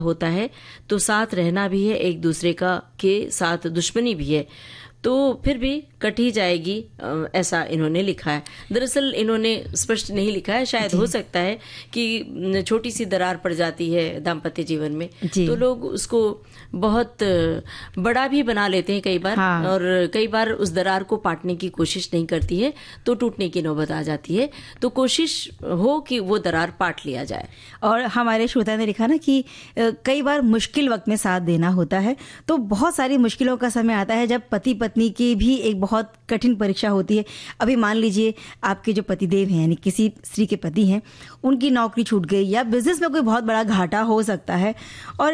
होता है तो साथ रहना भी है, एक दूसरे का के साथ दुश्मनी भी है, तो फिर भी कट ही जाएगी, ऐसा इन्होंने लिखा है। दरअसल इन्होंने स्पष्ट नहीं लिखा है, शायद हो सकता है कि छोटी सी दरार पड़ जाती है दाम्पत्य जीवन में तो लोग उसको बहुत बड़ा भी बना लेते हैं कई बार। हाँ। और कई बार उस दरार को पाटने की कोशिश नहीं करती है तो टूटने की नौबत आ जाती है। तो कोशिश हो कि वो दरार पाट लिया जाए। और हमारे श्रोता ने लिखा ना कि कई बार मुश्किल वक्त में साथ देना होता है, तो बहुत सारी मुश्किलों का समय आता है जब पति पत्नी की भी एक बहुत कठिन परीक्षा होती है। अभी मान लीजिए आपके जो पतिदेव हैं, यानी किसी स्त्री के पति हैं, उनकी नौकरी छूट गई या बिजनेस में कोई बहुत बड़ा घाटा हो सकता है, और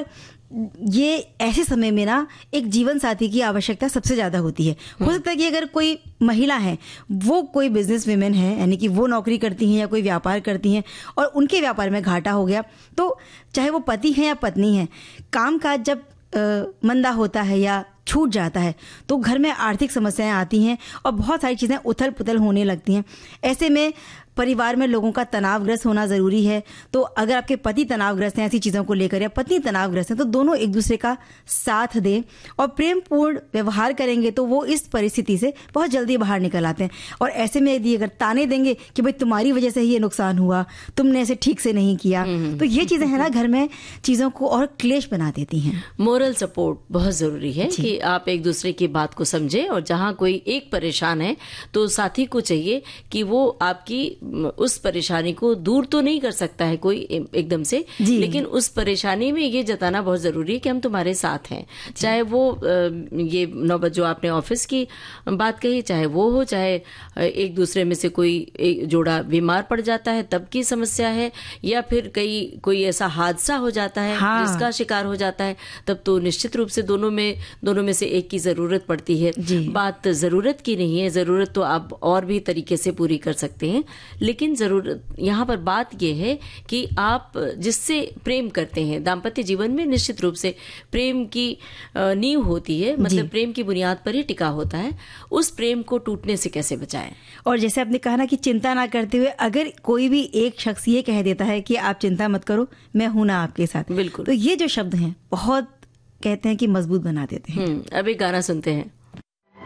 ये ऐसे समय में ना एक जीवन साथी की आवश्यकता सबसे ज्यादा होती है। हो सकता है कि अगर कोई महिला है, वो कोई बिजनेस वुमेन है, यानी कि वो नौकरी करती हैं या कोई व्यापार करती हैं और उनके व्यापार में घाटा हो गया, तो चाहे वो पति है या पत्नी है, काम काज जब मंदा होता है या छूट जाता है तो घर में आर्थिक समस्याएं आती हैं और बहुत सारी चीज़ें उथल पुथल होने लगती हैं। ऐसे में परिवार में लोगों का तनावग्रस्त होना ज़रूरी है। तो अगर आपके पति तनावग्रस्त हैं ऐसी चीज़ों को लेकर या पत्नी तनावग्रस्त है, तो दोनों एक दूसरे का साथ दें और प्रेमपूर्ण व्यवहार करेंगे तो वो इस परिस्थिति से बहुत जल्दी बाहर निकल आते हैं। और ऐसे में यदि अगर ताने देंगे कि भाई तुम्हारी वजह से ही ये नुकसान हुआ, तुमने ऐसे ठीक से नहीं किया, तो ये चीज़ें हैं ना घर में चीज़ों को और क्लेश बना देती हैं। मोरल सपोर्ट बहुत ज़रूरी है कि आप एक दूसरे की बात को समझें, और जहाँ कोई एक परेशान है तो साथी को चाहिए कि वो आपकी उस परेशानी को दूर तो नहीं कर सकता है कोई एकदम से, लेकिन उस परेशानी में ये जताना बहुत जरूरी है कि हम तुम्हारे साथ हैं। चाहे वो ये नौबत जो आपने ऑफिस की बात कही, चाहे वो हो, चाहे एक दूसरे में से कोई एक जोड़ा बीमार पड़ जाता है तब की समस्या है, या फिर कोई ऐसा हादसा हो जाता है जिसका शिकार हो जाता है, तब तो निश्चित रूप से दोनों में से एक की जरूरत पड़ती है। बात जरूरत की नहीं है, जरूरत तो आप और भी तरीके से पूरी कर सकते हैं, लेकिन जरूरत यहाँ पर बात यह है कि आप जिससे प्रेम करते हैं, दाम्पत्य जीवन में निश्चित रूप से प्रेम की नींव होती है, मतलब प्रेम की बुनियाद पर ही टिका होता है, उस प्रेम को टूटने से कैसे बचाएं। और जैसे आपने कहा ना कि चिंता ना करते हुए अगर कोई भी एक शख्स ये कह देता है कि आप चिंता मत करो, मैं हूं ना आपके साथ, बिल्कुल, तो ये जो शब्द हैं बहुत कहते हैं कि मजबूत बना देते हैं। अब एक गाना सुनते हैं।